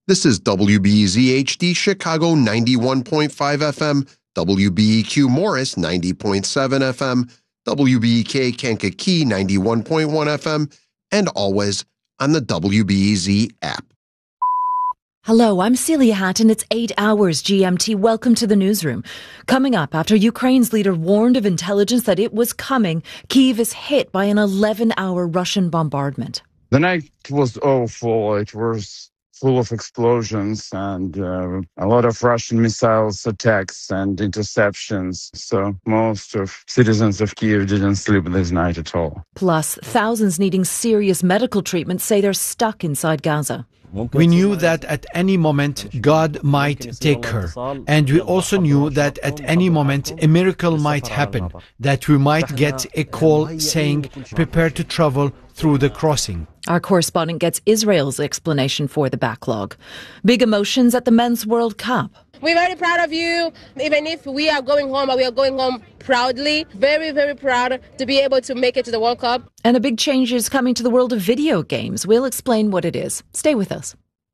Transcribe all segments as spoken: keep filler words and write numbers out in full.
This is W B E Z H D Chicago ninety-one point five F M, W B E Q Morris ninety point seven F M, W B E K Kankakee ninety-one point one F M, and always on the W B E Z app. Hello, I'm Celia Hatton. It's eight hours G M T. Welcome to the newsroom. Coming up, after Ukraine's leader warned of intelligence that it was coming, Kyiv is hit by an eleven-hour Russian bombardment. The night was awful. It was full of explosions and uh, a lot of Russian missiles attacks and interceptions. So most of citizens of Kyiv didn't sleep this night at all. Plus, thousands needing serious medical treatment say they're stuck inside Gaza. We knew that at any moment God might take her. And we also knew that at any moment a miracle might happen, that we might get a call saying, prepare to travel through the crossing. Our correspondent gets Israel's explanation for the backlog. Big emotions at the Men's World Cup. We're very proud of you. Even if we are going home, we are going home proudly. Very, very proud to be able to make it to the World Cup. And a big change is coming to the world of video games. We'll explain what it is. Stay with us.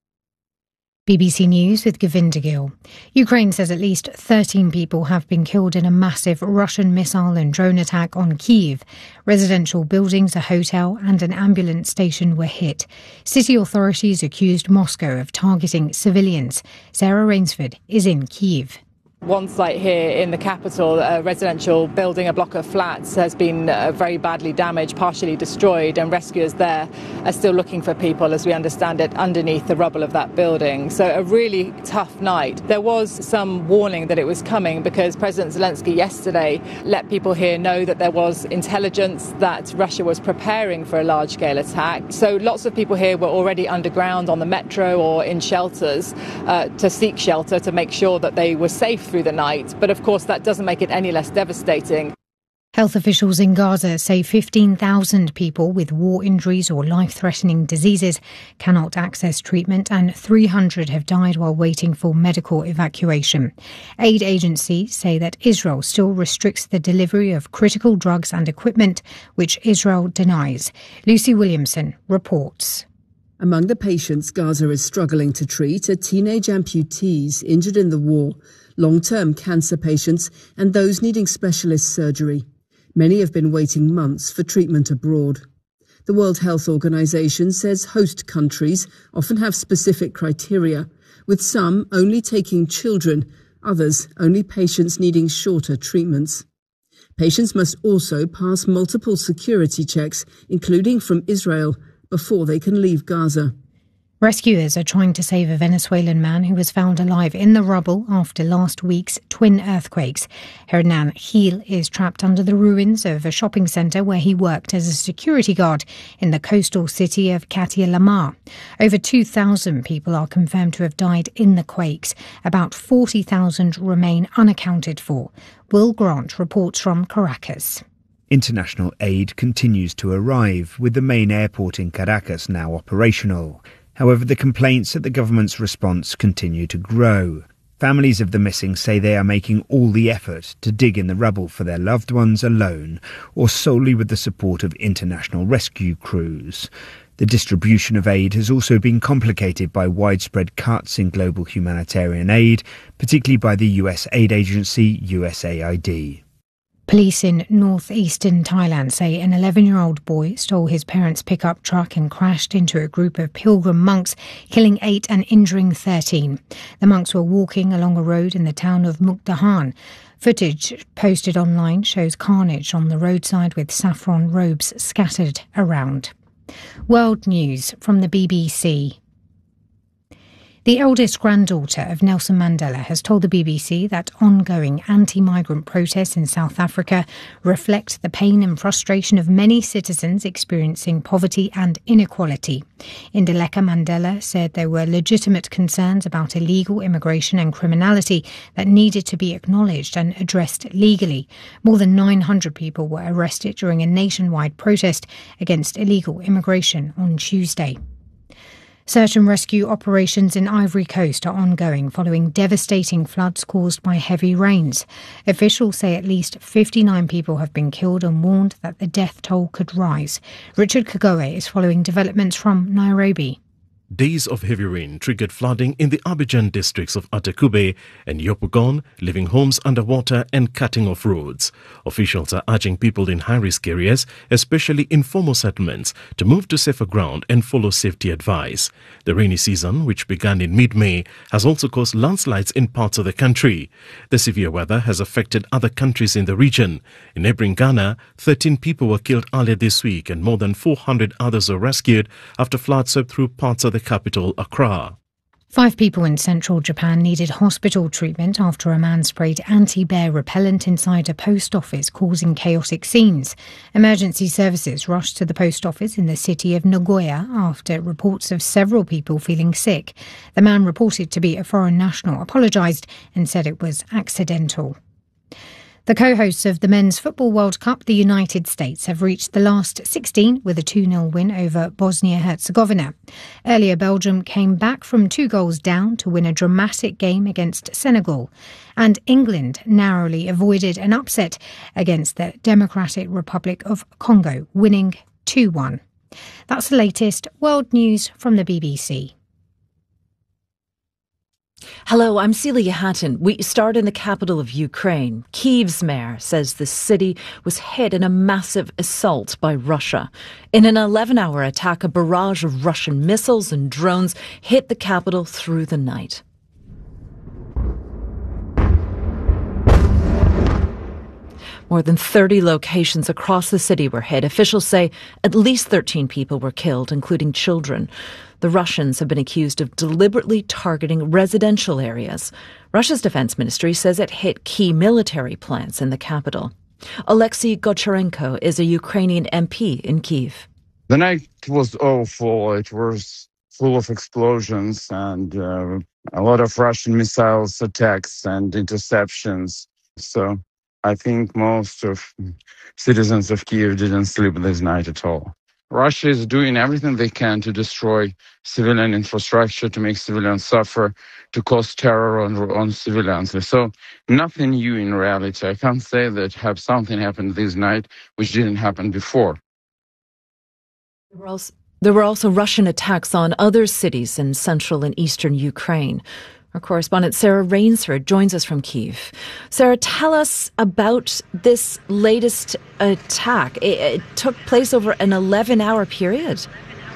B B C News with Govinda Gill. Ukraine says at least thirteen people have been killed in a massive Russian missile and drone attack on Kyiv. Residential buildings, a hotel and an ambulance station were hit. City authorities accused Moscow of targeting civilians. Sarah Rainsford is in Kyiv. One site here in the capital, a residential building, a block of flats, has been uh, very badly damaged, partially destroyed, and rescuers there are still looking for people, as we understand it, underneath the rubble of that building. So a really tough night. There was some warning that it was coming because President Zelensky yesterday let people here know that there was intelligence that Russia was preparing for a large-scale attack. So lots of people here were already underground on the metro or in shelters uh, to seek shelter, to make sure that they were safe through the night. But of course, that doesn't make it any less devastating. Health officials in Gaza say fifteen thousand people with war injuries or life-threatening diseases cannot access treatment and three hundred have died while waiting for medical evacuation. Aid agencies say that Israel still restricts the delivery of critical drugs and equipment, which Israel denies. Lucy Williamson reports. Among the patients Gaza is struggling to treat are teenage amputees injured in the war, long-term cancer patients and those needing specialist surgery. Many have been waiting months for treatment abroad. The World Health Organization says host countries often have specific criteria, with some only taking children, others only patients needing shorter treatments. Patients must also pass multiple security checks, including from Israel, before they can leave Gaza. Rescuers are trying to save a Venezuelan man who was found alive in the rubble after last week's twin earthquakes. Hernan Gil is trapped under the ruins of a shopping centre where he worked as a security guard in the coastal city of Katia Lamar. Over two thousand people are confirmed to have died in the quakes. About forty thousand remain unaccounted for. Will Grant reports from Caracas. International aid continues to arrive, with the main airport in Caracas now operational. However, the complaints at the government's response continue to grow. Families of the missing say they are making all the effort to dig in the rubble for their loved ones alone or solely with the support of international rescue crews. The distribution of aid has also been complicated by widespread cuts in global humanitarian aid, particularly by the U S aid agency U S A I D. Police in northeastern Thailand say an eleven-year-old boy stole his parents' pickup truck and crashed into a group of pilgrim monks, killing eight and injuring thirteen. The monks were walking along a road in the town of Mukdahan. Footage posted online shows carnage on the roadside with saffron robes scattered around. World News from the B B C. The eldest granddaughter of Nelson Mandela has told the B B C that ongoing anti-migrant protests in South Africa reflect the pain and frustration of many citizens experiencing poverty and inequality. Indaleka Mandela said there were legitimate concerns about illegal immigration and criminality that needed to be acknowledged and addressed legally. More than nine hundred people were arrested during a nationwide protest against illegal immigration on Tuesday. Search and rescue operations in Ivory Coast are ongoing following devastating floods caused by heavy rains. Officials say at least fifty-nine people have been killed and warned that the death toll could rise. Richard Kagoe is following developments from Nairobi. Days of heavy rain triggered flooding in the Abidjan districts of Atekube and Yopougon, leaving homes underwater and cutting off roads. Officials are urging people in high-risk areas, especially informal settlements, to move to safer ground and follow safety advice. The rainy season, which began in mid-May, has also caused landslides in parts of the country. The severe weather has affected other countries in the region. In neighboring Ghana, thirteen people were killed earlier this week and more than four hundred others were rescued after floods swept through parts of the capital, Accra. Five people in central Japan needed hospital treatment after a man sprayed anti-bear repellent inside a post office, causing chaotic scenes. Emergency services rushed to the post office in the city of Nagoya after reports of several people feeling sick. The man, reported to be a foreign national, apologised and said it was accidental. The co-hosts of the Men's Football World Cup, the United States, have reached the last sixteen with a two nil win over Bosnia-Herzegovina. Earlier, Belgium came back from two goals down to win a dramatic game against Senegal. And England narrowly avoided an upset against the Democratic Republic of Congo, winning two one. That's the latest world news from the B B C. Hello, I'm Celia Hatton. We start in the capital of Ukraine. Kyiv's mayor says the city was hit in a massive assault by Russia. In an eleven-hour attack, a barrage of Russian missiles and drones hit the capital through the night. More than thirty locations across the city were hit. Officials say at least thirteen people were killed, including children. The Russians have been accused of deliberately targeting residential areas. Russia's defense ministry says it hit key military plants in the capital. Alexei Gocharenko is a Ukrainian M P in Kyiv. The night was awful. It was full of explosions and uh, a lot of Russian missiles attacks and interceptions. So I think most of citizens of Kyiv didn't sleep this night at all. Russia is doing everything they can to destroy civilian infrastructure, to make civilians suffer, to cause terror on, on civilians. So nothing new in reality. I can't say that have something happened this night which didn't happen before. There were also, there were also Russian attacks on other cities in central and eastern Ukraine. Our correspondent Sarah Rainsford joins us from Kyiv. Sarah, tell us about this latest attack. It, it took place over an eleven-hour period.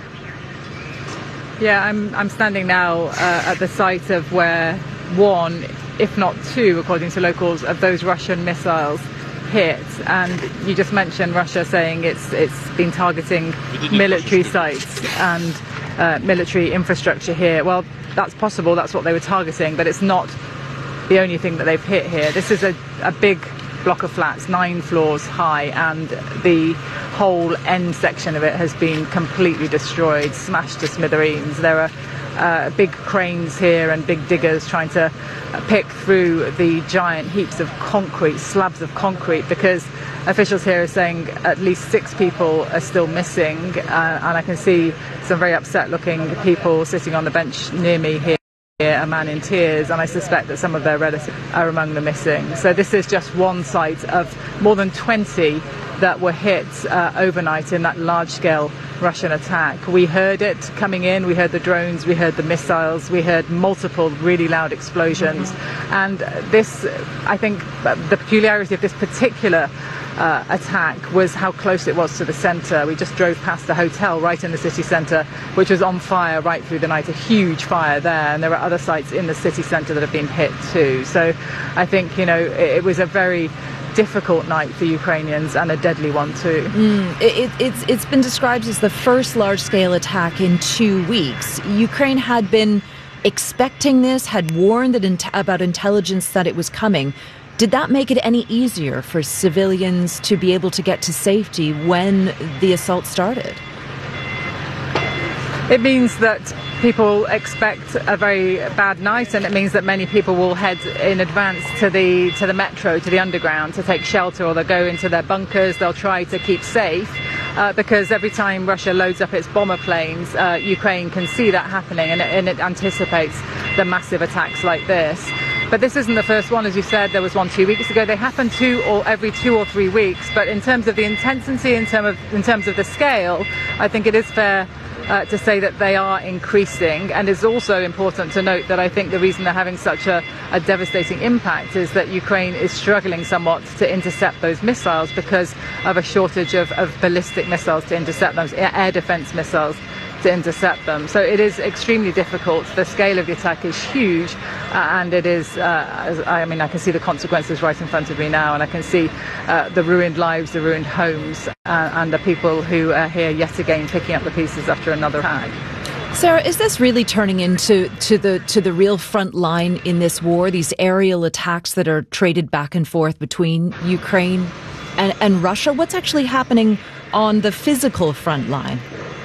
Yeah, I'm I'm standing now uh, at the site of where one, if not two, according to locals, of those Russian missiles hit. And you just mentioned Russia saying it's it's been targeting military sites and uh, military infrastructure here. Well, that's possible, that's what they were targeting, but it's not the only thing that they've hit here. This is a, a big block of flats, nine floors high, and the whole end section of it has been completely destroyed, smashed to smithereens. There are uh, big cranes here and big diggers trying to pick through the giant heaps of concrete, slabs of concrete, because officials here are saying at least six people are still missing, uh, and I can see some very upset-looking people sitting on the bench near me here, a man in tears, and I suspect that some of their relatives are among the missing. So this is just one site of more than twenty that were hit uh, overnight in that large-scale Russian attack. We heard it coming in, we heard the drones, we heard the missiles, we heard multiple really loud explosions. Mm-hmm. And this, I think, the peculiarity of this particular Uh, attack was how close it was to the centre. We just drove past the hotel right in the city centre, which was on fire right through the night, a huge fire there, and there are other sites in the city centre that have been hit too. So I think, you know, it, it was a very difficult night for Ukrainians, and a deadly one too. Mm, it, it's, it's been described as the first large-scale attack in two weeks. Ukraine had been expecting this, had warned it in- about intelligence that it was coming. Did that make it any easier for civilians to be able to get to safety when the assault started? It means that people expect a very bad night, and it means that many people will head in advance to the to the metro, to the underground, to take shelter, or they'll go into their bunkers. They'll try to keep safe, uh, because every time Russia loads up its bomber planes, uh, Ukraine can see that happening, and it, and it anticipates the massive attacks like this. But this isn't the first one, as you said. There was one two weeks ago. They happen two or every two or three weeks. But in terms of the intensity, in terms of in terms of the scale, I think it is fair uh, to say that they are increasing. And it's also important to note that I think the reason they're having such a, a devastating impact is that Ukraine is struggling somewhat to intercept those missiles because of a shortage of, of ballistic missiles to intercept those air defense missiles to intercept them. So it is extremely difficult. The scale of the attack is huge, uh, and it is, uh, I mean, I can see the consequences right in front of me now, and I can see uh, the ruined lives, the ruined homes, uh, and the people who are here yet again picking up the pieces after another attack. Sarah, is this really turning into to the to the real front line in this war, these aerial attacks that are traded back and forth between Ukraine and, and Russia? What's actually happening on the physical front line?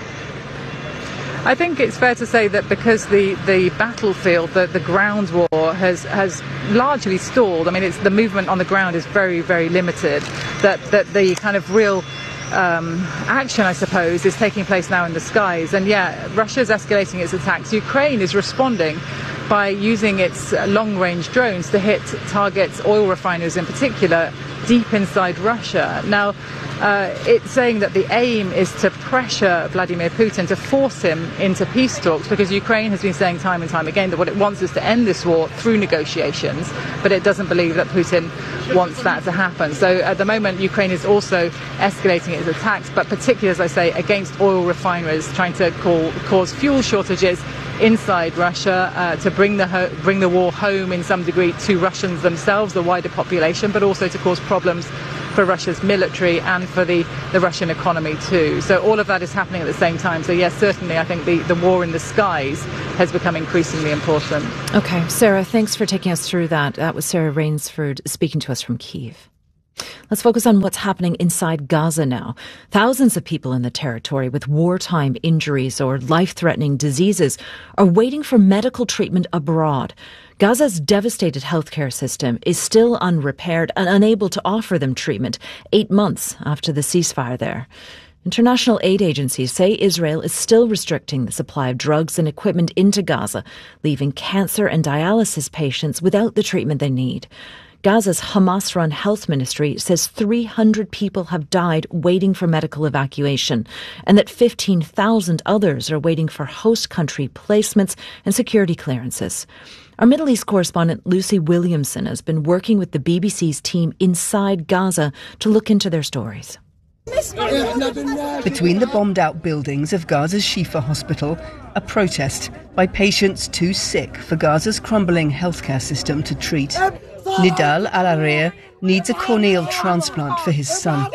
I think it's fair to say that because the, the battlefield, the, the ground war has has largely stalled. I mean, it's the movement on the ground is very, very limited. That that the kind of real um, action, I suppose, is taking place now in the skies. And yeah, Russia's escalating its attacks. Ukraine is responding by using its long-range drones to hit targets, oil refineries in particular, deep inside Russia. Now, uh, it's saying that the aim is to pressure Vladimir Putin, to force him into peace talks, because Ukraine has been saying time and time again that what it wants is to end this war through negotiations, but it doesn't believe that Putin wants that to happen. So at the moment, Ukraine is also escalating its attacks, but particularly, as I say, against oil refineries, trying to call, cause fuel shortages inside Russia, uh, to bring the ho- bring the war home in some degree to Russians themselves, the wider population, but also to cause problems for Russia's military and for the, the Russian economy too. So all of that is happening at the same time. So yes, certainly I think the, the war in the skies has become increasingly important. Okay, Sarah, thanks for taking us through that. That was Sarah Rainsford speaking to us from Kyiv. Let's focus on what's happening inside Gaza now. Thousands of people in the territory with wartime injuries or life-threatening diseases are waiting for medical treatment abroad. Gaza's devastated healthcare system is still unrepaired and unable to offer them treatment eight months after the ceasefire there. International aid agencies say Israel is still restricting the supply of drugs and equipment into Gaza, leaving cancer and dialysis patients without the treatment they need. Gaza's Hamas-run health ministry says three hundred people have died waiting for medical evacuation and that fifteen thousand others are waiting for host country placements and security clearances. Our Middle East correspondent Lucy Williamson has been working with the B B C's team inside Gaza to look into their stories. Between the bombed-out buildings of Gaza's Shifa hospital, a protest by patients too sick for Gaza's crumbling healthcare system to treat. Nidal Al-Arir needs a corneal transplant for his son.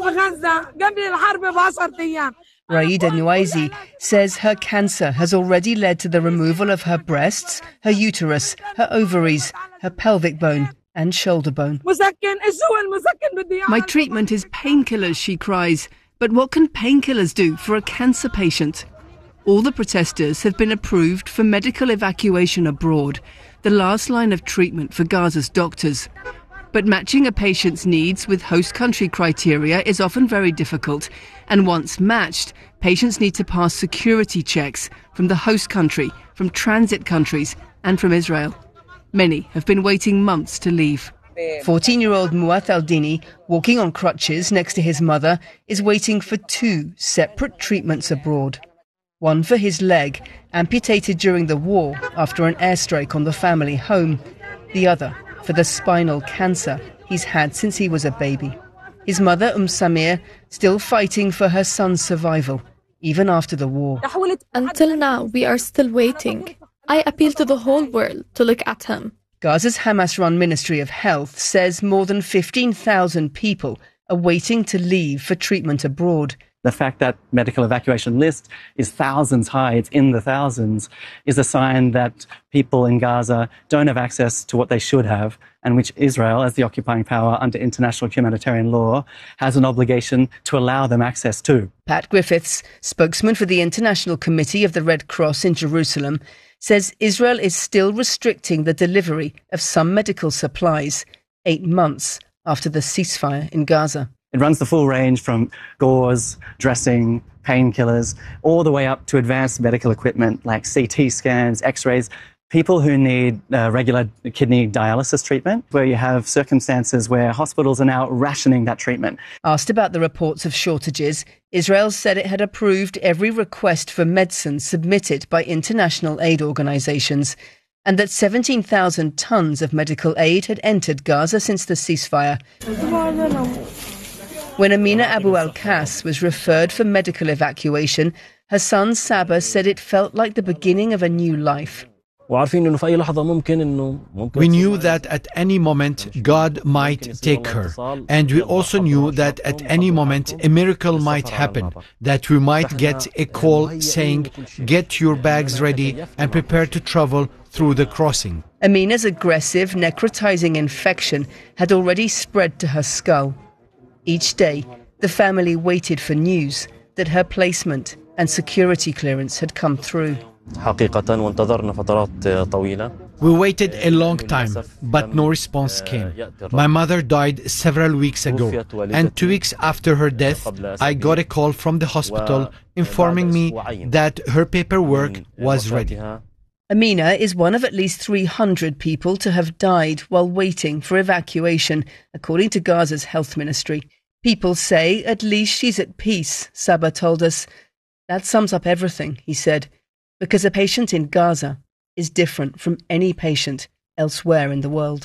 Raida Nuaizi says her cancer has already led to the removal of her breasts, her uterus, her ovaries, her pelvic bone and shoulder bone. My treatment is painkillers, she cries. But what can painkillers do for a cancer patient? All the protesters have been approved for medical evacuation abroad, the last line of treatment for Gaza's doctors. But matching a patient's needs with host country criteria is often very difficult. And once matched, patients need to pass security checks from the host country, from transit countries and from Israel. Many have been waiting months to leave. fourteen-year-old Muath Al-Dini, walking on crutches next to his mother, is waiting for two separate treatments abroad. One for his leg, amputated during the war after an airstrike on the family home. The other for the spinal cancer he's had since he was a baby. His mother, Umm Samir, still fighting for her son's survival, even after the war. Until now, we are still waiting. I appeal to the whole world to look at him. Gaza's Hamas-run Ministry of Health says more than fifteen thousand people are waiting to leave for treatment abroad. The fact that medical evacuation list is thousands high, it's in the thousands, is a sign that people in Gaza don't have access to what they should have, and which Israel, as the occupying power under international humanitarian law, has an obligation to allow them access to. Pat Griffiths, spokesman for the International Committee of the Red Cross in Jerusalem, says Israel is still restricting the delivery of some medical supplies eight months after the ceasefire in Gaza. It runs the full range from gauze, dressing, painkillers, all the way up to advanced medical equipment like C T scans, X-rays, People who need uh, regular kidney dialysis treatment, where you have circumstances where hospitals are now rationing that treatment. Asked about the reports of shortages, Israel said it had approved every request for medicine submitted by international aid organisations, and that seventeen thousand tonnes of medical aid had entered Gaza since the ceasefire. When Amina Abu Al-Kas was referred for medical evacuation, her son Saba said it felt like the beginning of a new life. We knew that at any moment God might take her, and we also knew that at any moment a miracle might happen, that we might get a call saying, "Get your bags ready and prepare to travel through the crossing." Amina's aggressive, necrotizing infection had already spread to her skull. Each day, the family waited for news that her placement and security clearance had come through. We waited a long time, but no response came. My mother died several weeks ago, and two weeks after her death, I got a call from the hospital informing me that her paperwork was ready. Amina is one of at least three hundred people to have died while waiting for evacuation, according to Gaza's health ministry. People say at least she's at peace, Saba told us. That sums up everything, he said, because a patient in Gaza is different from any patient elsewhere in the world.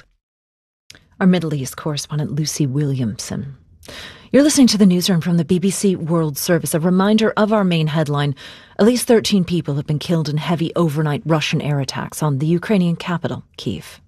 Our Middle East correspondent Lucy Williamson. You're listening to the newsroom from the B B C World Service. A reminder of our main headline. At least thirteen people have been killed in heavy overnight Russian air attacks on the Ukrainian capital, Kyiv.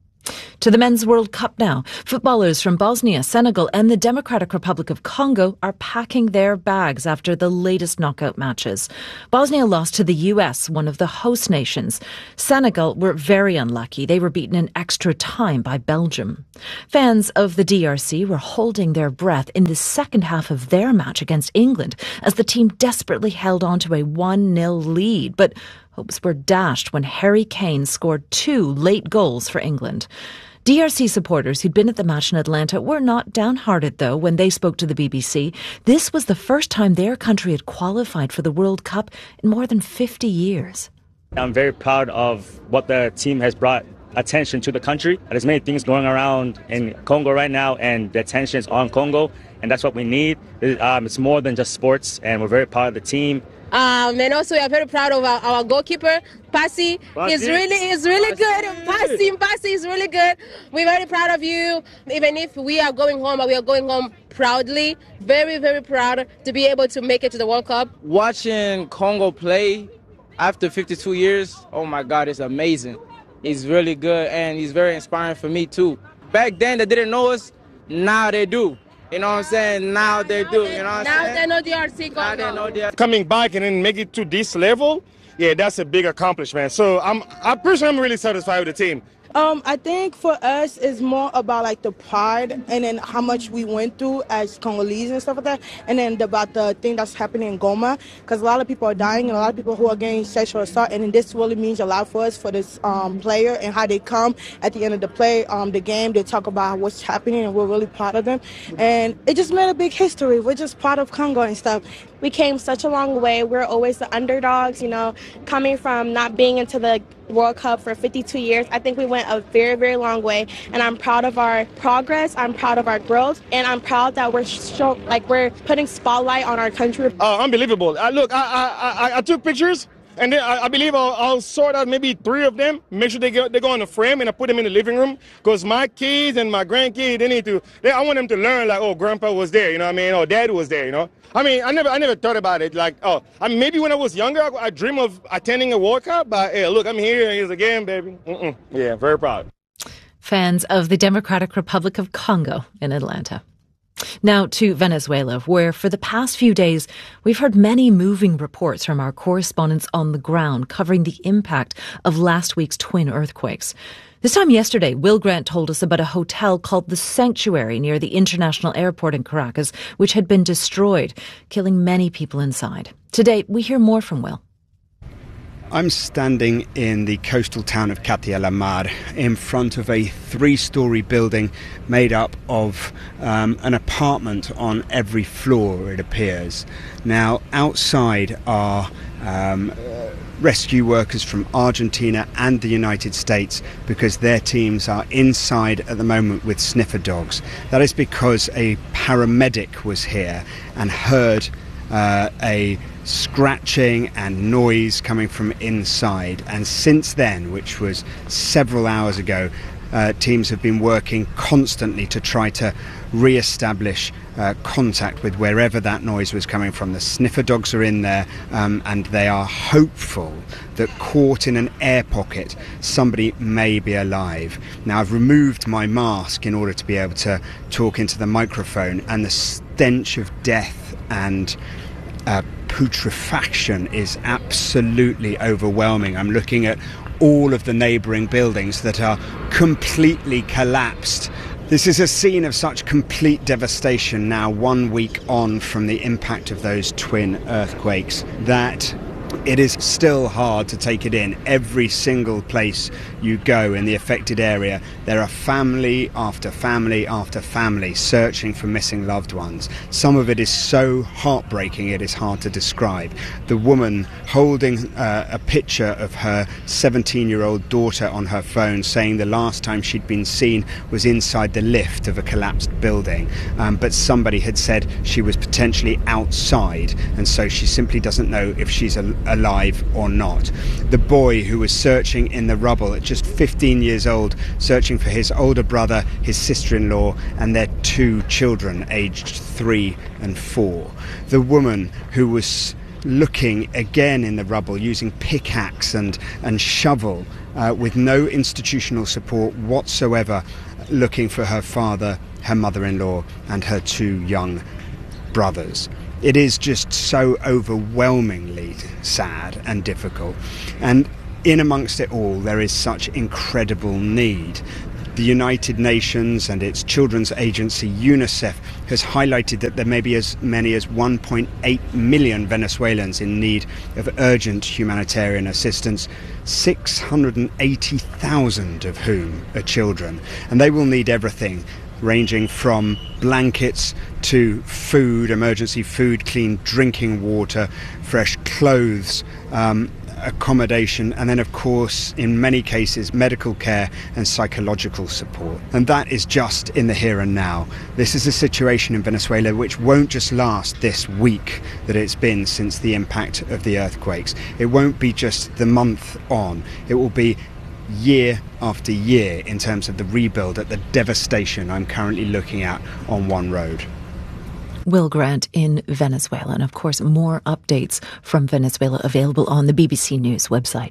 To the Men's World Cup now. Footballers from Bosnia, Senegal and the Democratic Republic of Congo are packing their bags after the latest knockout matches. Bosnia lost to the U S, one of the host nations. Senegal were very unlucky. They were beaten in extra time by Belgium. Fans of the D R C were holding their breath in the second half of their match against England as the team desperately held on to a one nil lead. But hopes were dashed when Harry Kane scored two late goals for England. D R C supporters who'd been at the match in Atlanta were not downhearted, though, when they spoke to the B B C. This was the first time their country had qualified for the World Cup in more than fifty years. I'm very proud of what the team has brought attention to the country. There's many things going around in Congo right now, and the attention is on Congo, and that's what we need. Um, it's more than just sports, and we're very proud of the team. Um, and also we are very proud of our, our goalkeeper, Passy. He's really, he's really good. Passy, Passy is really good. We're very proud of you. Even if we are going home, but we are going home proudly. Very, very proud to be able to make it to the World Cup. Watching Congo play after fifty-two years, oh my God, it's amazing. He's really good, and he's very inspiring for me too. Back then they didn't know us, now they do. You know what I'm saying? Now they do. You know what I'm now saying? Now they know D R C. Now they know D R C. Coming back and then make it to this level, yeah, that's a big accomplishment. So I'm, I personally, I'm really satisfied with the team. Um, I think for us, it's more about like the pride and then how much we went through as Congolese and stuff like that, and then about the thing that's happening in Goma, because a lot of people are dying and a lot of people who are getting sexual assault, and then this really means a lot for us, for this um, player, and how they come at the end of the play, um, the game, they talk about what's happening, and we're really proud of them, and it just made a big history. We're just proud of Congo and stuff. We came such a long way. We're always the underdogs, you know, coming from not being into the World Cup for fifty-two years. I think we went a very, very long way, and I'm proud of our progress. I'm proud of our growth, and I'm proud that we're show, like we're putting spotlight on our country. Uh, unbelievable. Uh, look, I, I, I, I took pictures. And then I, I believe I'll, I'll sort out maybe three of them, make sure they go, they go on the frame, and I put them in the living room. Because my kids and my grandkids, they need to, they, I want them to learn like, oh, grandpa was there, you know what I mean? Or dad was there, you know? I mean, I never I never thought about it. Like, oh, I mean, maybe when I was younger, I, I dream of attending a World Cup. But hey, look, I'm here, here's again, baby. Mm-mm. Yeah, very proud. Fans of the Democratic Republic of Congo in Atlanta. Now to Venezuela, where for the past few days we've heard many moving reports from our correspondents on the ground covering the impact of last week's twin earthquakes. This time yesterday, Will Grant told us about a hotel called The Sanctuary near the international airport in Caracas, which had been destroyed, killing many people inside. Today, we hear more from Will. I'm standing in the coastal town of Catia la Mar in front of a three-storey building made up of um, an apartment on every floor, it appears. Now, outside are um, rescue workers from Argentina and the United States because their teams are inside at the moment with sniffer dogs. That is because a paramedic was here and heard uh, a scratching and noise coming from inside, and since then, which was several hours ago, uh, teams have been working constantly to try to re-establish uh, contact with wherever that noise was coming from. The sniffer dogs are in there, um, and they are hopeful that caught in an air pocket somebody may be alive. Now, I've removed my mask in order to be able to talk into the microphone, and the stench of death and uh, putrefaction is absolutely overwhelming. I'm looking at all of the neighbouring buildings that are completely collapsed. This is a scene of such complete devastation now, one week on from the impact of those twin earthquakes, that it is still hard to take it in. Every single place you go in the affected area, there are family after family after family searching for missing loved ones. Some of it is so heartbreaking it is hard to describe. The woman holding uh, a picture of her seventeen-year-old daughter on her phone, saying the last time she'd been seen was inside the lift of a collapsed building, um, but somebody had said she was potentially outside, and so she simply doesn't know if she's al- alive or not. The boy who was searching in the rubble at just fifteen years old, searching for his older brother, his sister-in-law, and their two children aged three and four. The woman who was looking again in the rubble using pickaxe and, and shovel uh, with no institutional support whatsoever, looking for her father, her mother-in-law, and her two young brothers. It is just so overwhelmingly sad and difficult. And in amongst it all, there is such incredible need. The United Nations and its children's agency UNICEF has highlighted that there may be as many as one point eight million Venezuelans in need of urgent humanitarian assistance, six hundred eighty thousand of whom are children. And they will need everything, ranging from blankets to food, emergency food, clean drinking water, fresh clothes, um, accommodation, and then of course in many cases medical care and psychological support. And that is just in the here and now. This is a situation in Venezuela which won't just last this week that it's been since the impact of the earthquakes. It won't be just the month on. It will be year after year in terms of the rebuild at the devastation I'm currently looking at on one road. Will Grant in Venezuela. And of course, more updates from Venezuela available on the B B C News website.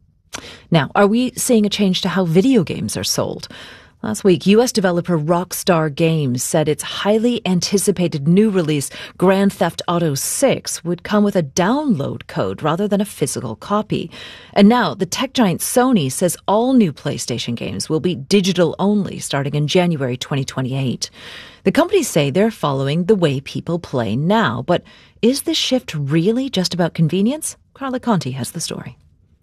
Now, are we seeing a change to how video games are sold? Last week, U S developer Rockstar Games said its highly anticipated new release, Grand Theft Auto six, would come with a download code rather than a physical copy. And now, the tech giant Sony says all new PlayStation games will be digital only starting in January twenty twenty-eight. The companies say they're following the way people play now. But is this shift really just about convenience? Carla Conti has the story.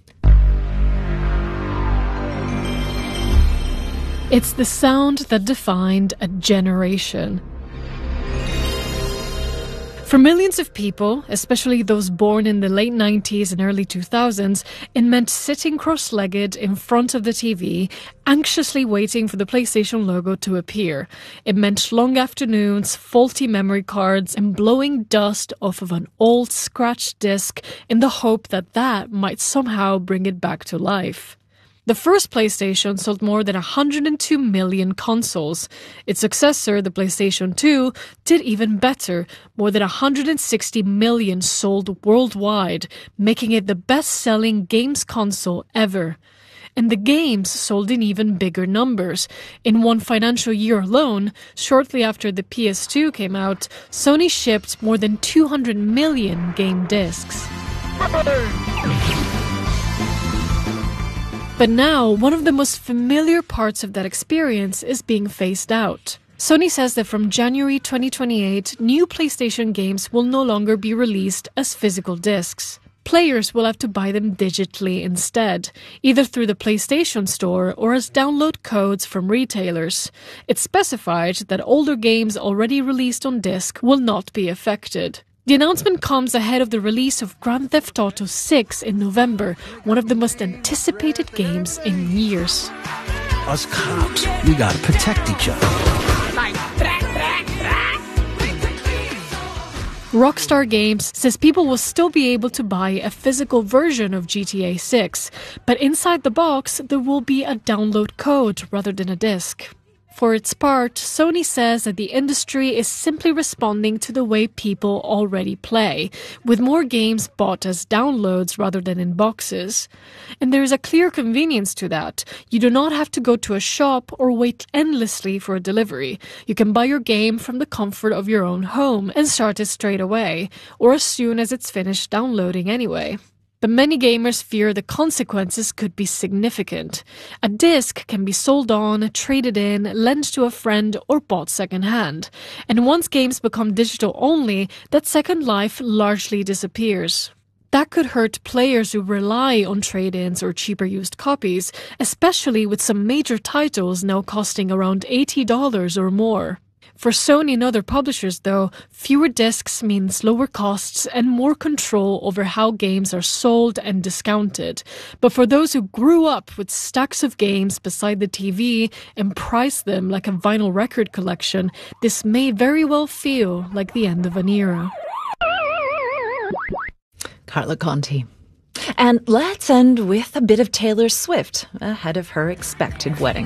It's the sound that defined a generation. For millions of people, especially those born in the late nineties and early two thousands, it meant sitting cross-legged in front of the T V, anxiously waiting for the PlayStation logo to appear. It meant long afternoons, faulty memory cards, and blowing dust off of an old scratched disc in the hope that that might somehow bring it back to life. The first PlayStation sold more than one hundred two million consoles. Its successor, the PlayStation two, did even better, more than one hundred sixty million sold worldwide, making it the best-selling games console ever. And the games sold in even bigger numbers. In one financial year alone, shortly after the P S two came out, Sony shipped more than two hundred million game discs. But now, one of the most familiar parts of that experience is being phased out. Sony says that from January twenty twenty-eight, new PlayStation games will no longer be released as physical discs. Players will have to buy them digitally instead, either through the PlayStation Store or as download codes from retailers. It's specified that older games already released on disc will not be affected. The announcement comes ahead of the release of Grand Theft Auto six in November, one of the most anticipated games in years. Us cops, we gotta protect each other. Rockstar Games says people will still be able to buy a physical version of G T A six, but inside the box there will be a download code rather than a disc. For its part, Sony says that the industry is simply responding to the way people already play, with more games bought as downloads rather than in boxes. And there is a clear convenience to that. You do not have to go to a shop or wait endlessly for a delivery. You can buy your game from the comfort of your own home and start it straight away, or as soon as it's finished downloading anyway. But many gamers fear the consequences could be significant. A disc can be sold on, traded in, lent to a friend, or bought secondhand. And once games become digital only, that second life largely disappears. That could hurt players who rely on trade-ins or cheaper used copies, especially with some major titles now costing around eighty dollars or more. For Sony and other publishers, though, fewer discs means lower costs and more control over how games are sold and discounted. But for those who grew up with stacks of games beside the T V and priced them like a vinyl record collection, this may very well feel like the end of an era. Carla Conti. And let's end with a bit of Taylor Swift ahead of her expected wedding.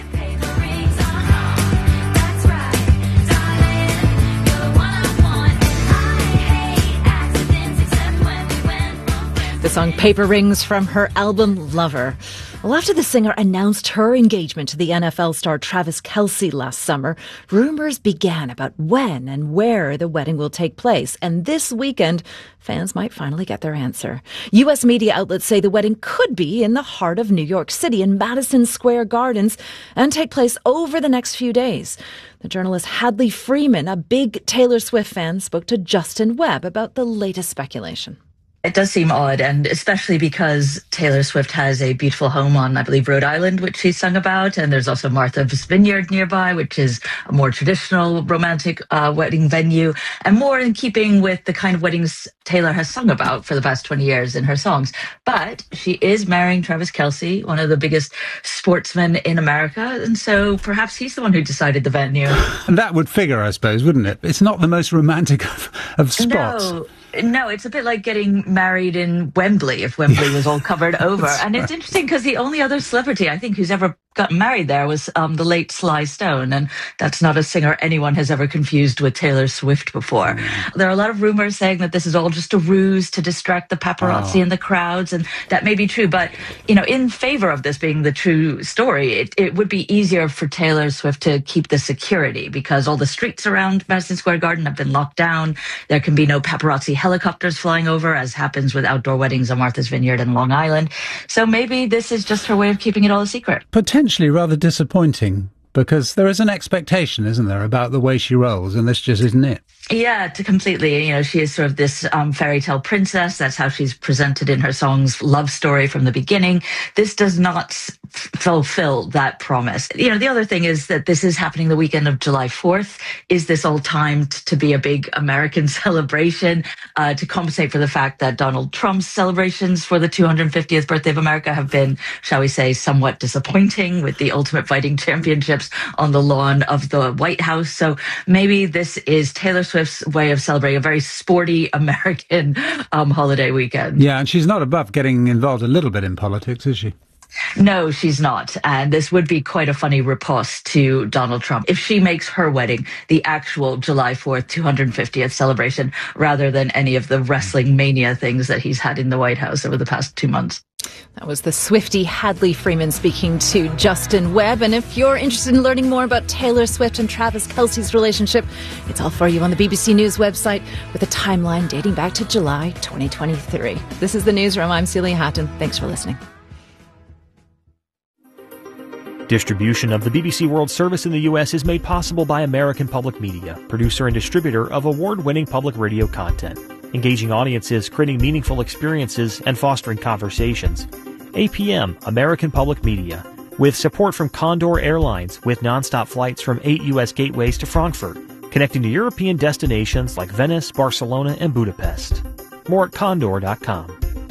The song Paper Rings from her album Lover. Well, after the singer announced her engagement to the N F L star Travis Kelce last summer, rumors began about when and where the wedding will take place. And this weekend, fans might finally get their answer. U S media outlets say the wedding could be in the heart of New York City in Madison Square Gardens and take place over the next few days. The journalist Hadley Freeman, a big Taylor Swift fan, spoke to Justin Webb about the latest speculation. It does seem odd, and especially because Taylor Swift has a beautiful home on, I believe, Rhode Island, which she's sung about, and there's also Martha's Vineyard nearby, which is a more traditional romantic uh, wedding venue, and more in keeping with the kind of weddings Taylor has sung about for the past twenty years in her songs. But she is marrying Travis Kelce, one of the biggest sportsmen in America, and so perhaps he's the one who decided the venue. And that would figure, I suppose, wouldn't it? It's not the most romantic of, of spots. No. No, it's a bit like getting married in Wembley, if Wembley was all covered over. And it's interesting because the only other celebrity, I think, who's ever gotten married there was um, the late Sly Stone. And that's not a singer anyone has ever confused with Taylor Swift before. Mm. There are a lot of rumors saying that this is all just a ruse to distract the paparazzi oh. and the crowds. And that may be true. But, you know, in favor of this being the true story, it, it would be easier for Taylor Swift to keep the security because all the streets around Madison Square Garden have been locked down. There can be no paparazzi helicopters flying over, as happens with outdoor weddings on Martha's Vineyard and Long Island. So maybe this is just her way of keeping it all a secret. Potentially rather disappointing, because there is an expectation, isn't there, about the way she rolls, and this just isn't it. Yeah, to completely. You know, she is sort of this um, fairy tale princess. That's how she's presented in her songs love story from the beginning. This does not f- fulfill that promise. You know, the other thing is that this is happening the weekend of July fourth. Is this all timed to be a big American celebration uh, to compensate for the fact that Donald Trump's celebrations for the two hundred fiftieth birthday of America have been, shall we say, somewhat disappointing with the Ultimate Fighting Championships on the lawn of the White House. So maybe this is Taylor Swift's way of celebrating a very sporty American um, holiday weekend. Yeah, and she's not above getting involved a little bit in politics, is she? No, she's not. And this would be quite a funny riposte to Donald Trump if she makes her wedding the actual July fourth, two hundred fiftieth celebration, rather than any of the wrestling mania things that he's had in the White House over the past two months. That was the Swiftie Hadley Freeman speaking to Justin Webb. And if you're interested in learning more about Taylor Swift and Travis Kelce's relationship, it's all for you on the B B C News website with a timeline dating back to July twenty twenty-three. This is The Newsroom. I'm Celia Hatton. Thanks for listening. Distribution of the B B C World Service in the U S is made possible by American Public Media, producer and distributor of award-winning public radio content, engaging audiences, creating meaningful experiences, and fostering conversations. A P M, American Public Media, with support from Condor Airlines, with nonstop flights from eight U S gateways to Frankfurt. connecting to European destinations like Venice, Barcelona, and Budapest. More at condor dot com.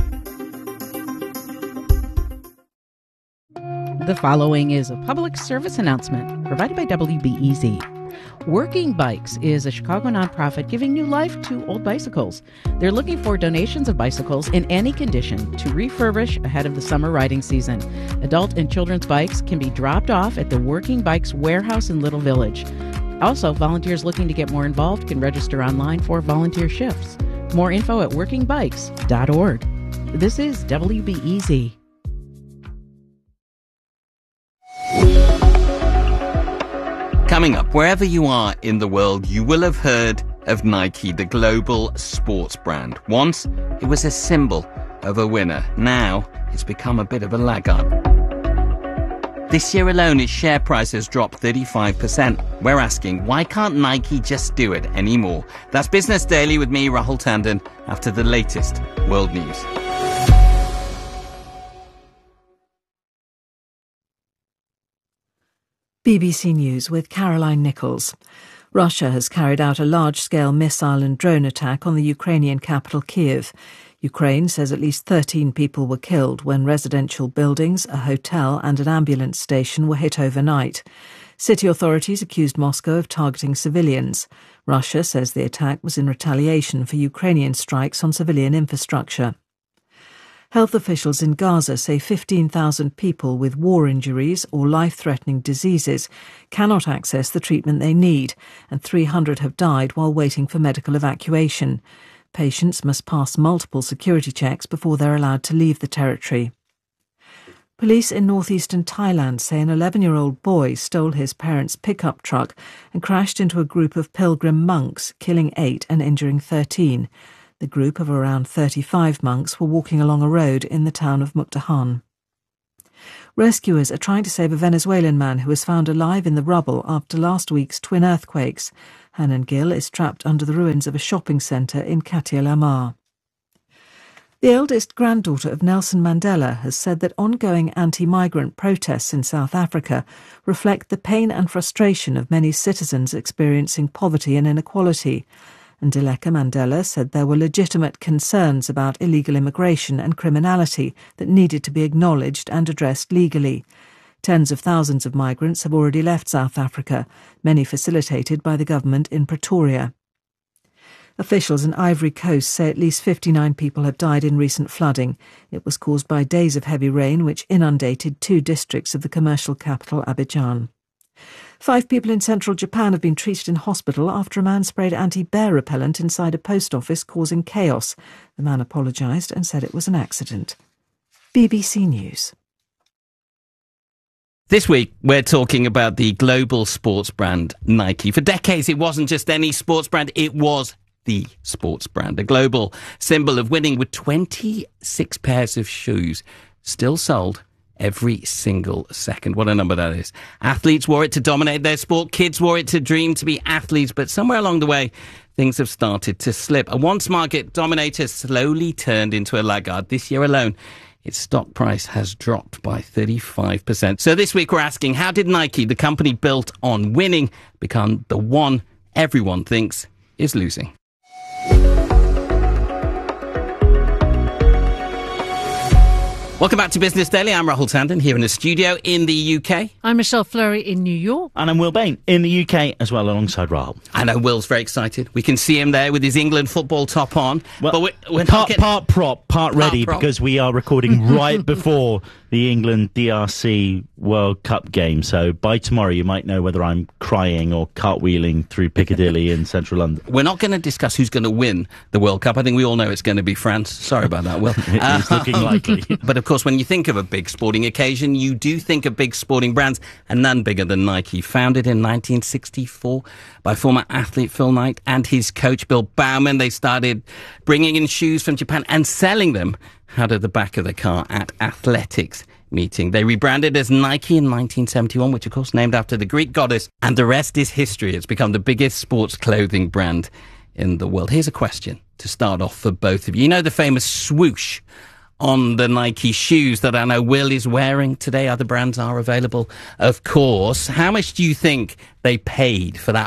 The following is a public service announcement provided by W B E Z. Working Bikes is a Chicago nonprofit giving new life to old bicycles. They're looking for donations of bicycles in any condition to refurbish ahead of the summer riding season. Adult and children's bikes can be dropped off at the Working Bikes warehouse in Little Village. Also, volunteers looking to get more involved can register online for volunteer shifts. More info at working bikes dot org. This is W B E Z. Coming up, wherever you are in the world, you will have heard of Nike, the global sports brand. Once, it was a symbol of a winner. Now, it's become a bit of a laggard. This year alone, its share price has dropped thirty-five percent. We're asking, why can't Nike just do it anymore? That's Business Daily with me, Rahul Tandon, after the latest world news. B B C News with Caroline Nichols. Russia has carried out a large-scale missile and drone attack on the Ukrainian capital Kyiv. Ukraine says at least thirteen people were killed when residential buildings, a hotel and an ambulance station were hit overnight. City authorities accused Moscow of targeting civilians. Russia says the attack was in retaliation for Ukrainian strikes on civilian infrastructure. Health officials in Gaza say fifteen thousand people with war injuries or life-threatening diseases cannot access the treatment they need, and three hundred have died while waiting for medical evacuation. Patients must pass multiple security checks before they're allowed to leave the territory. Police in northeastern Thailand say an eleven-year-old boy stole his parents' pickup truck and crashed into a group of pilgrim monks, killing eight and injuring thirteen. The group of around thirty-five monks were walking along a road in the town of Mukdahan. Rescuers are trying to save a Venezuelan man who was found alive in the rubble after last week's twin earthquakes. Hanan Gil is trapped under the ruins of a shopping centre in Katia Lamar. The eldest granddaughter of Nelson Mandela has said that ongoing anti-migrant protests in South Africa reflect the pain and frustration of many citizens experiencing poverty and inequality. And Ndileka Mandela said there were legitimate concerns about illegal immigration and criminality that needed to be acknowledged and addressed legally. Tens of thousands of migrants have already left South Africa, many facilitated by the government in Pretoria. Officials in Ivory Coast say at least fifty-nine people have died in recent flooding. It was caused by days of heavy rain which inundated two districts of the commercial capital Abidjan. Five people in central Japan have been treated in hospital after a man sprayed anti-bear repellent inside a post office, causing chaos. The man apologised and said it was an accident. B B C News. This week, we're talking about the global sports brand Nike. For decades, it wasn't just any sports brand, it was the sports brand, a global symbol of winning with twenty-six pairs of shoes still sold every single second. What a number that is. Athletes wore it to dominate their sport. Kids wore it to dream to be athletes. But somewhere along the way, things have started to slip. A once market dominator slowly turned into a laggard. This year alone, its stock price has dropped by thirty-five percent. So this week we're asking, how did Nike, the company built on winning, become the one everyone thinks is losing? Welcome back to Business Daily. I'm Rahul Tandon here in the studio in the U K. I'm Michelle Fleury in New York. And I'm Will Bain in the U K as well, alongside Rahul. I know Will's very excited. We can see him there with his England football top on. Well, but we're, we're part, getting... part prop, part, part ready, prop. Because we are recording right before the England D R C World Cup game. So by tomorrow, you might know whether I'm crying or cartwheeling through Piccadilly in central London. We're not going to discuss who's going to win the World Cup. I think we all know it's going to be France. Sorry about that, Will. It's looking likely. But of course, when you think of a big sporting occasion, you do think of big sporting brands, and none bigger than Nike. Founded in nineteen sixty-four by former athlete Phil Knight and his coach Bill Bauman, they started bringing in shoes from Japan and selling them out of the back of the car at athletics meeting. They rebranded as Nike in nineteen seventy-one, which of course named after the Greek goddess, and the rest is history. It's become the biggest sports clothing brand in the world. Here's a question to start off for both of you. You know the famous swoosh on the Nike shoes that I know Will is wearing today? Other brands are available, of course. How much do you think they paid for that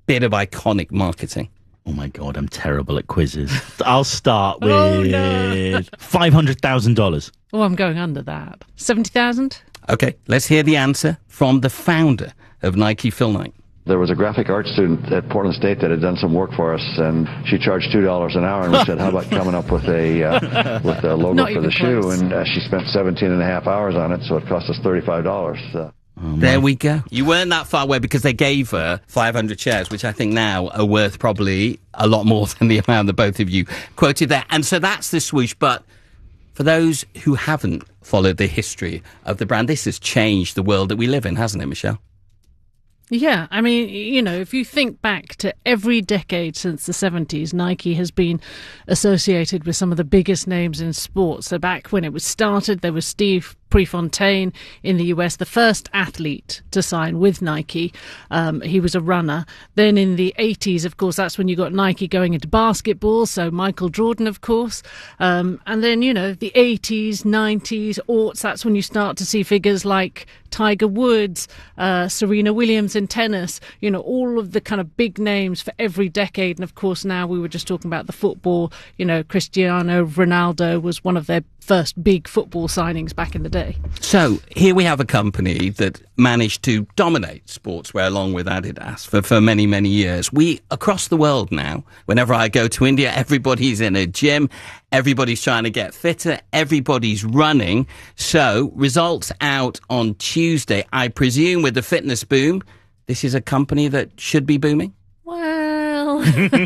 bit of iconic marketing? Oh my God, I'm terrible at quizzes. I'll start with Oh, no. five hundred thousand dollars. Oh, I'm going under that. seventy thousand? Okay, let's hear the answer from the founder of Nike, Phil Knight. There was a graphic art student at Portland State that had done some work for us, and she charged two dollars an hour, and we said, how about coming up with a uh, with a logo Not for even the shoe? close. And uh, she spent seventeen and a half hours on it, so it cost us thirty-five dollars. Uh, There we go. You weren't that far away because they gave her five hundred shares, which I think now are worth probably a lot more than the amount that both of you quoted there. And so that's the swoosh. But for those who haven't followed the history of the brand, this has changed the world that we live in, hasn't it, Michelle? Yeah, I mean, you know, if you think back to every decade since the seventies, Nike has been associated with some of the biggest names in sports. So back when it was started, there was Steve Prefontaine in the U S, the first athlete to sign with Nike. Um, he was a runner. Then in the eighties, of course, that's when you got Nike going into basketball. So Michael Jordan, of course. Um, and then, you know, the eighties, nineties, aughts, that's when you start to see figures like Tiger Woods, uh, Serena Williams in tennis, you know, all of the kind of big names for every decade. And of course, now we were just talking about the football, you know, Cristiano Ronaldo was one of their first big football signings back in the day. So here we have a company that managed to dominate sportswear along with Adidas for, for many, many years. We, across the world now, whenever I go to India, everybody's in a gym, everybody's trying to get fitter, everybody's running. So results out on Tuesday. I presume with the fitness boom, this is a company that should be booming? Well,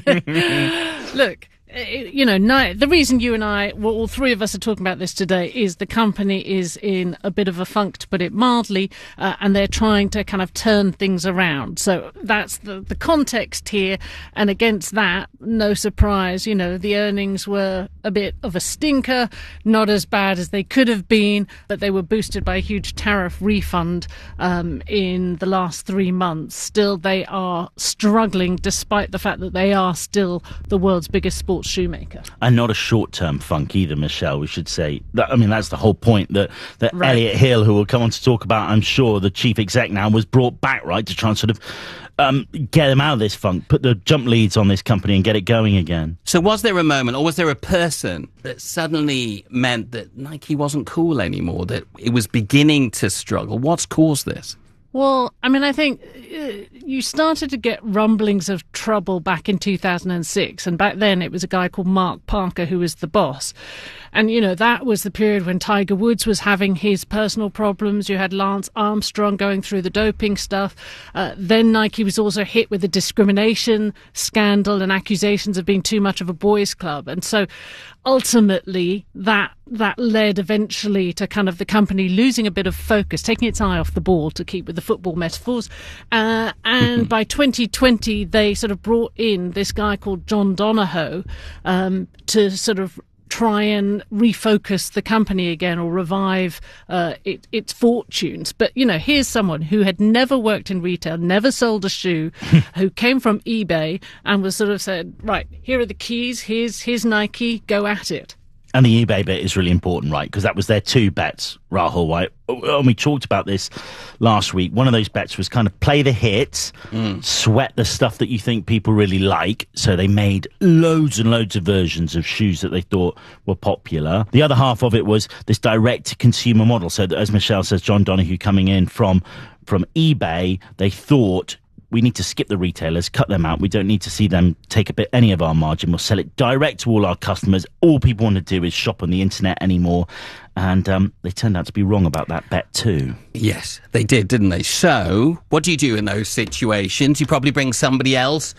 look, you know, the reason you and I, well, all three of us are talking about this today is the company is in a bit of a funk, to put it mildly, uh, and they're trying to kind of turn things around. So that's the, the context here. And against that, no surprise, you know, the earnings were a bit of a stinker, not as bad as they could have been, but they were boosted by a huge tariff refund um, in the last three months. Still, they are struggling despite the fact that they are still the world's biggest sports shoemaker. And not a short-term funk either, Michelle, we should say. That, I mean, that's the whole point, that, that Right. Elliot Hill, who we'll come on to talk about, I'm sure, the chief exec now, was brought back, right, to try and sort of um, get them out of this funk, put the jump leads on this company and get it going again. So was there a moment, or was there a person that suddenly meant that Nike wasn't cool anymore, that it was beginning to struggle? What's caused this? Well, I mean, I think uh, you started to get rumblings of trouble back in two thousand six. And back then it was a guy called Mark Parker who was the boss. And, you know, that was the period when Tiger Woods was having his personal problems. You had Lance Armstrong going through the doping stuff. Uh, then Nike was also hit with a discrimination scandal and accusations of being too much of a boys' club. And so ultimately that that led eventually to kind of the company losing a bit of focus, taking its eye off the ball, to keep with the football metaphors. Uh, and by twenty twenty, they sort of brought in this guy called John Donahoe um, to sort of try and refocus the company again, or revive uh, it, its fortunes. But, you know, here's someone who had never worked in retail, never sold a shoe, who came from eBay and was sort of said, right, here are the keys, here's, here's Nike, go at it. And the eBay bit is really important, right? Because that was their two bets, Rahul, right? And we talked about this last week. One of those bets was kind of play the hits, mm. sweat the stuff that you think people really like. So they made loads and loads of versions of shoes that they thought were popular. The other half of it was this direct-to-consumer model. So that, as Michelle says, John Donahoe coming in from from eBay, they thought, we need to skip the retailers, cut them out. We don't need to see them take a bit any of our margin. We'll sell it direct to all our customers. All people want to do is shop on the internet anymore. And um, they turned out to be wrong about that bet too. Yes, they did, didn't they? So what do you do in those situations? You probably bring somebody else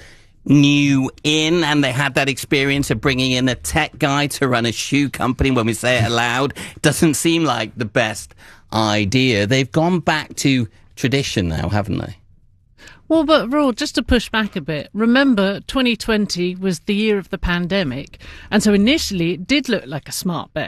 new in, and they had that experience of bringing in a tech guy to run a shoe company. When we say it aloud, it doesn't seem like the best idea. They've gone back to tradition now, haven't they? Well, but Raw, just to push back a bit, remember twenty twenty was the year of the pandemic, and so initially it did look like a smart bet.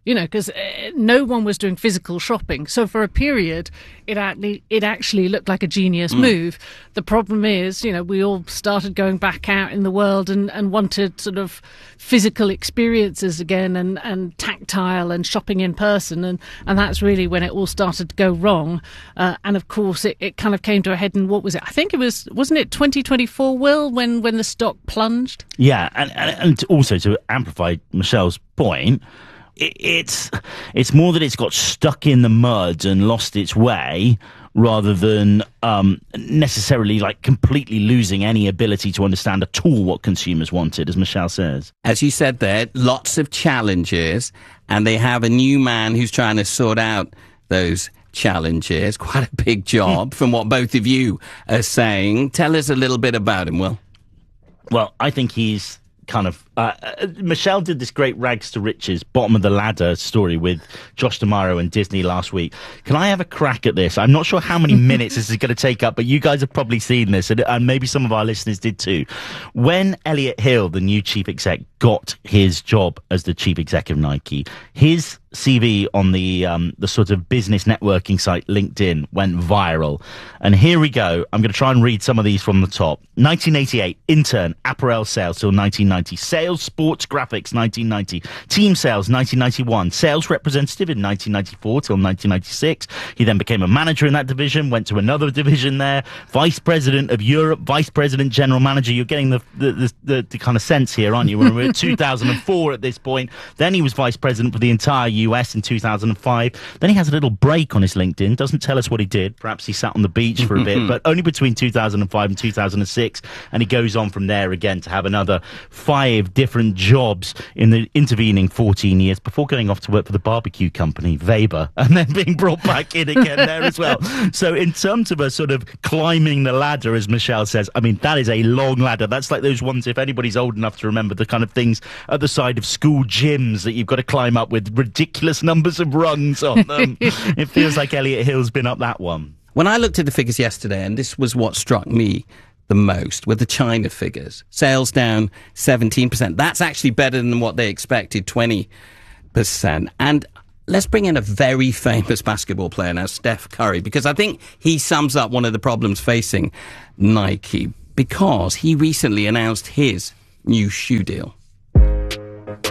you know, because uh, no one was doing physical shopping. So for a period, it actually, it actually looked like a genius mm. move. The problem is, you know, we all started going back out in the world and, and wanted sort of physical experiences again and, and tactile and shopping in person. And, and that's really when it all started to go wrong. Uh, and of course, it, it kind of came to a head in, what was it? I think it was, wasn't it twenty twenty-four, Will, when, when the stock plunged? Yeah, and, and, and also to amplify Michelle's point, it, it's it's more that it's got stuck in the mud and lost its way rather than um, necessarily like completely losing any ability to understand at all what consumers wanted, as Michelle says. As you said there, lots of challenges, and they have a new man who's trying to sort out those challenges. Quite a big job from what both of you are saying. Tell us a little bit about him, Will. Well, I think he's kind of... Uh, uh, Michelle did this great rags to riches, bottom of the ladder story with Josh D'Amaro and Disney last week. Can I have a crack at this? I'm not sure how many minutes this is going to take up, but you guys have probably seen this, and, and maybe some of our listeners did too. When Elliot Hill, the new chief exec, got his job as the chief exec of Nike, his C V on the um, the sort of business networking site LinkedIn went viral. And here we go. I'm going to try and read some of these from the top. nineteen eighty-eight, intern, apparel sales till nineteen ninety. Sales, sports, graphics, nineteen ninety. Team sales, nineteen ninety-one. Sales representative in nineteen ninety-four till nineteen ninety-six. He then became a manager in that division, went to another division there. Vice president of Europe, vice president, general manager. You're getting the the, the, the, the kind of sense here, aren't you? We're at two thousand four at this point. Then he was vice president for the entire U S in two thousand five. Then he has a little break on his LinkedIn. Doesn't tell us what he did. Perhaps he sat on the beach for a bit, but only between two thousand five and two thousand six. And he goes on from there again to have another five different jobs in the intervening fourteen years before going off to work for the barbecue company, Weber, and then being brought back in again there as well. So in terms of a sort of climbing the ladder, as Michelle says, I mean, that is a long ladder. That's like those ones, if anybody's old enough to remember, the kind of things at the side of school gyms that you've got to climb up with ridiculous numbers of rungs on them. It feels like Elliot Hill's been up that one. When I looked at the figures yesterday, and this was what struck me the most, with the China figures. Sales down seventeen percent. That's actually better than what they expected, twenty percent. And let's bring in a very famous basketball player now, Steph Curry, because I think he sums up one of the problems facing Nike, because he recently announced his new shoe deal.